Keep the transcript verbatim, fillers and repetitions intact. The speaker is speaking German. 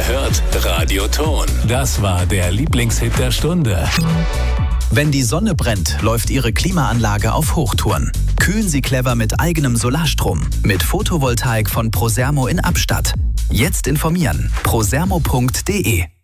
Wer hört? Radio Ton. Das war der Lieblingshit der Stunde. Wenn die Sonne brennt, läuft Ihre Klimaanlage auf Hochtouren. Kühlen Sie clever mit eigenem Solarstrom. Mit Photovoltaik von Prosermo in Abstatt. Jetzt informieren. prosermo punkt de